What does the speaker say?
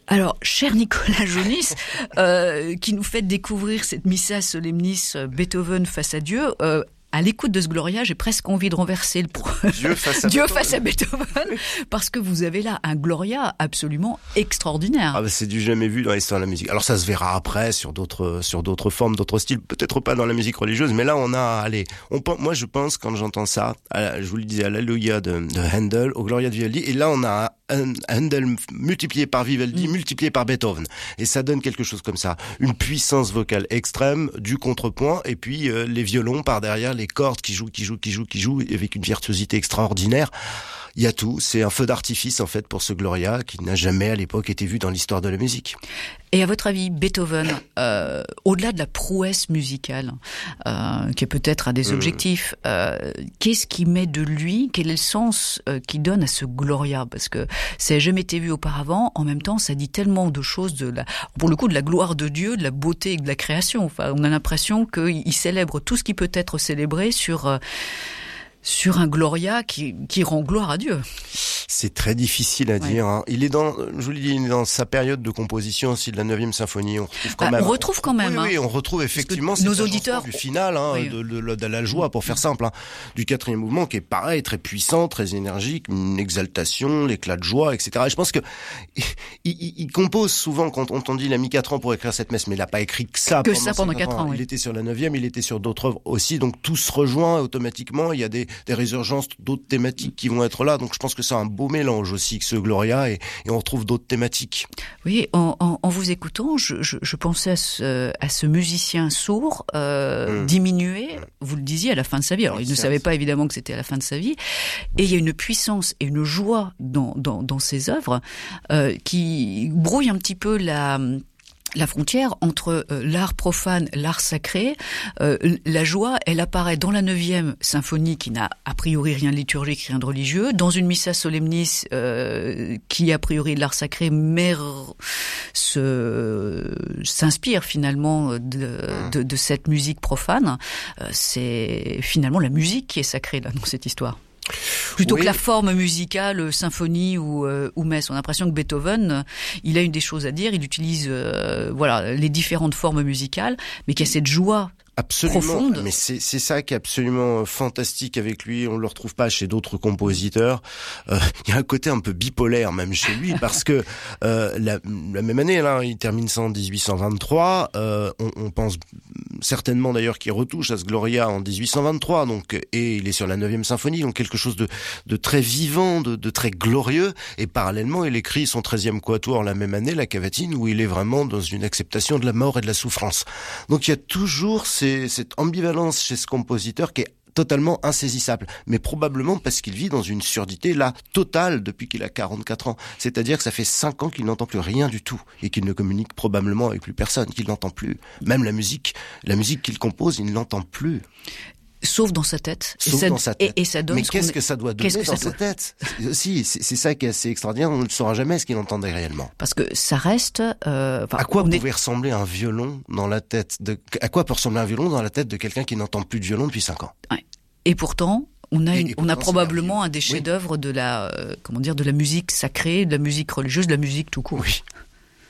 Alors, cher Nicolas Jonis, qui nous fait découvrir cette Missa Solemnis Beethoven face à Dieu, à l'écoute de ce Gloria, j'ai presque envie de renverser Dieu face à Beethoven, parce que vous avez là un Gloria absolument extraordinaire. Ah bah c'est du jamais vu dans l'histoire de la musique. Alors ça se verra après sur d'autres formes, d'autres styles, peut-être pas dans la musique religieuse, mais là moi je pense quand j'entends ça, je vous le disais, à l'Alléluia de Handel, au Gloria de Vivaldi, et là on a un Handel multiplié par Vivaldi, multiplié par Beethoven, et ça donne quelque chose comme ça, une puissance vocale extrême, du contrepoint, et puis les violons par derrière, les cordes qui jouent, avec une virtuosité extraordinaire. Il y a tout, c'est un feu d'artifice en fait pour ce Gloria qui n'a jamais à l'époque été vu dans l'histoire de la musique. Et à votre avis, Beethoven, au-delà de la prouesse musicale, qui est peut-être un des objectifs, qu'est-ce qui met de lui, quel est le sens qu'il donne à ce Gloria? Parce que ça n'a jamais été vu auparavant, en même temps ça dit tellement de choses, pour le coup de la gloire de Dieu, de la beauté et de la création. Enfin, on a l'impression qu'il célèbre tout ce qui peut être célébré sur un Gloria qui rend gloire à Dieu. C'est très difficile à dire. Hein. Il est je vous le dis, il est dans sa période de composition aussi de la 9e symphonie. On retrouve quand même. Oui, on retrouve effectivement nos auditeurs du final, de la joie, pour faire simple, du 4e mouvement qui est pareil, très puissant, très énergique, une exaltation, l'éclat de joie, etc. Et je pense que il compose souvent, quand on dit il a mis 4 ans pour écrire cette messe, mais il n'a pas écrit que ça pendant 4 ans. Oui. Il était sur la 9e, il était sur d'autres œuvres aussi, donc tout se rejoint automatiquement. Il y a des résurgences d'autres thématiques qui vont être là, donc je pense que c'est un beau mélange aussi que ce Gloria, et on retrouve d'autres thématiques. Oui, en vous écoutant, je pensais à ce musicien sourd diminué, vous le disiez, à la fin de sa vie. Alors il ne savait pas évidemment que c'était à la fin de sa vie, et il y a une puissance et une joie dans ses œuvres qui brouille un petit peu la frontière entre l'art profane, l'art sacré. La joie, elle apparaît dans la 9e symphonie qui n'a a priori rien de liturgique, rien de religieux, dans une Missa Solemnis qui a priori de l'art sacré, mais s'inspire finalement de cette musique profane. C'est finalement la musique qui est sacrée là dans cette histoire. Plutôt que la forme musicale, symphonie ou messe. On a l'impression que Beethoven, il a une des choses à dire, il utilise les différentes formes musicales, mais qu'il y a cette joie profonde. Mais c'est ça qui est absolument fantastique avec lui. On le retrouve pas chez d'autres compositeurs. Il y a un côté un peu bipolaire même chez lui, parce que la même année, là, il termine ça en 1823. On pense certainement d'ailleurs qu'il retouche à ce Gloria en 1823. Donc, et il est sur la 9e symphonie, donc quelque chose de très vivant, de très glorieux. Et parallèlement, il écrit son 13e quatuor la même année, la Cavatine, où il est vraiment dans une acceptation de la mort et de la souffrance. Donc il y a toujours cette ambivalence chez ce compositeur qui est totalement insaisissable, mais probablement parce qu'il vit dans une surdité là totale depuis qu'il a 44 ans. C'est-à-dire que ça fait 5 ans qu'il n'entend plus rien du tout et qu'il ne communique probablement avec plus personne, qu'il n'entend plus. Même la musique qu'il compose, il ne l'entend plus. Sauf dans sa tête. Et ça donne. Mais qu'est-ce que ça doit donner dans sa tête? Si, c'est ça qui est assez extraordinaire. On ne saura jamais ce qu'il entendait réellement. Parce que ça reste. À quoi pouvait ressembler un violon dans la tête à quoi peut ressembler un violon dans la tête de quelqu'un qui n'entend plus de violon depuis 5 ans? Ouais. Et pourtant, on a probablement un des chefs-d'œuvre de la musique sacrée, de la musique religieuse, de la musique tout court. Oui.